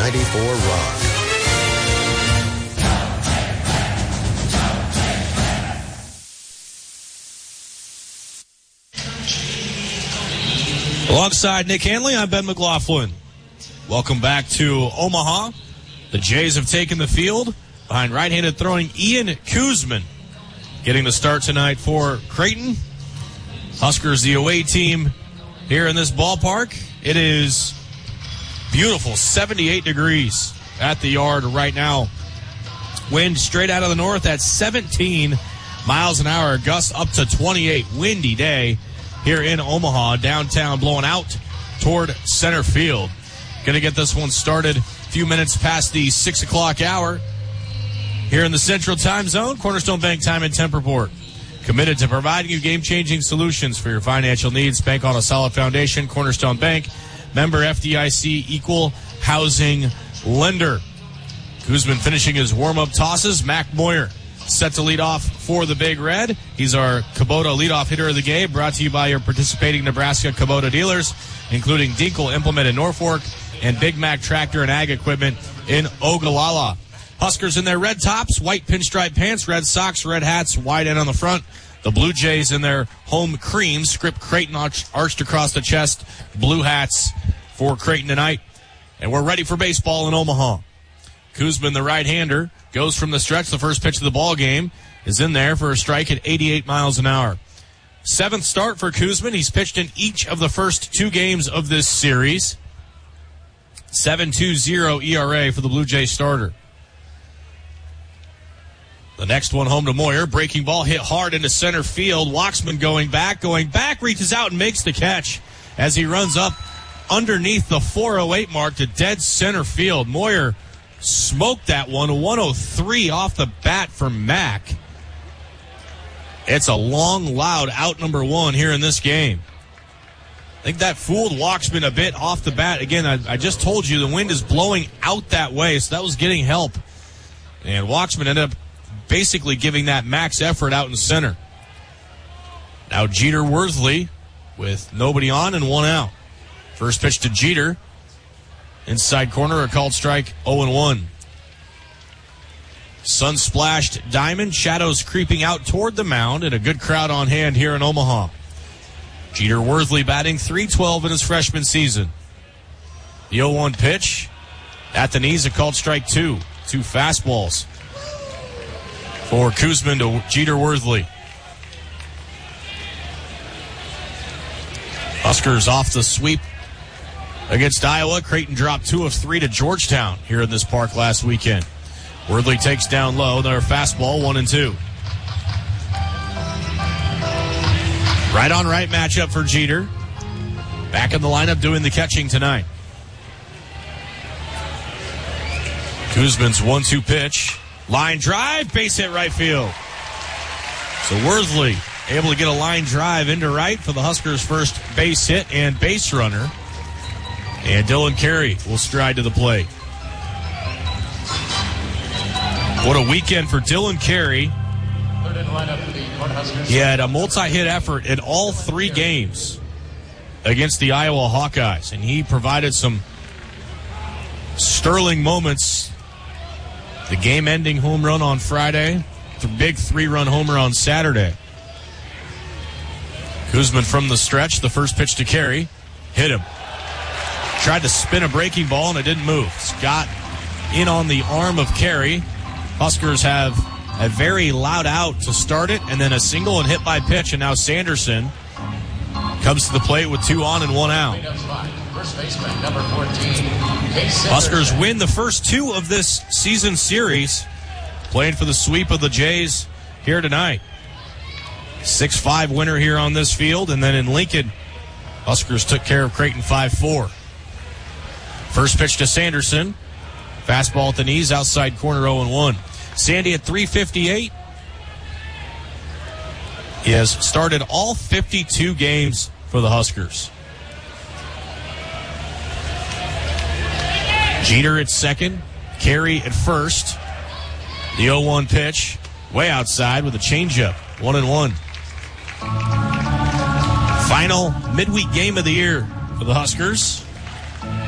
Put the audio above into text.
94 Rock. Alongside Nick Hanley, I'm Ben McLaughlin. Welcome back to Omaha. The Jays have taken the field behind right-handed throwing Ian Koosman. Getting the start tonight for Creighton. Huskers, the away team here in this ballpark. It is beautiful, 78 degrees at the yard right now. Wind straight out of the north at 17 miles an hour, gusts up to 28. Windy day here in Omaha, downtown, blowing out toward center field. Going to get this one started a few minutes past the 6 o'clock hour here in the Central Time Zone. Cornerstone Bank time and temp report. Committed to providing you game-changing solutions for your financial needs. Bank on a solid foundation. Cornerstone Bank, member FDIC, equal housing lender. Koosman finishing his warm-up tosses. Mac Moyer set to lead off for the Big Red. He's our Kubota leadoff hitter of the game, brought to you by your participating Nebraska Kubota dealers, including Dinkel Implement in Norfolk and Big Mac Tractor and Ag Equipment in Ogallala. Huskers in their red tops, white pinstripe pants, red socks, red hats, wide end on the front. The Blue Jays in their home cream, script Creighton arched across the chest, blue hats for Creighton tonight. And we're ready for baseball in Omaha. Koosman, the right-hander, goes from the stretch. The first pitch of the ball game is in there for a strike at 88 miles an hour. Seventh start for Koosman. He's pitched in each of the first two games of this series. 7.20 ERA for the Blue Jay starter. The next one home to Moyer. Breaking ball hit hard into center field. Waxman going back, reaches out and makes the catch as he runs up underneath the 408 mark to dead center field. Moyer smoked that one, 103 off the bat for Mack. It's a long, loud out number one here in this game. I think that fooled Waxman a bit off the bat. Again, I just told you the wind is blowing out that way, so that was getting help. And Waxman ended up basically giving that max effort out in center. Now Jeter Worthley with nobody on and one out. First pitch to Jeter. Inside corner, a called strike, 0-1. Sun-splashed diamond, shadows creeping out toward the mound, and a good crowd on hand here in Omaha. Jeter Worthley batting .312 in his freshman season. The 0-1 pitch. At the knees, a called strike 2. Two fastballs for Koosman to Jeter Worthley. Huskers off the sweep against Iowa. Creighton dropped 2 of 3 to Georgetown here in this park last weekend. Worthley takes down low. Another fastball, 1-2. Right on right matchup for Jeter. Back in the lineup doing the catching tonight. Koosman's 1-2 pitch. Line drive, base hit right field. So Worthley able to get a line drive into right for the Huskers' first base hit and base runner. And Dylan Carey will stride to the plate. What a weekend for Dylan Carey. He had a multi-hit effort in all 3 games against the Iowa Hawkeyes, and he provided some sterling moments. The game-ending home run on Friday, the big 3-run homer on Saturday. Koosman from the stretch, the first pitch to Carey, hit him. Tried to spin a breaking ball, and it didn't move. Scott in on the arm of Carey. Huskers have a very loud out to start it, and then a single and hit by pitch, and now Sanderson comes to the plate with 2 on and 1 out. First baseman, number 14. Huskers win the first 2 of this season series, playing for the sweep of the Jays here tonight. 6-5 winner here on this field, and then in Lincoln, Huskers took care of Creighton 5-4. First pitch to Sanderson. Fastball at the knees, outside corner, 0-1. Sandy at .358. He has started all 52 games for the Huskers. Jeter at second, Carey at first. The 0-1 pitch, way outside with a changeup, 1-1. Final midweek game of the year for the Huskers.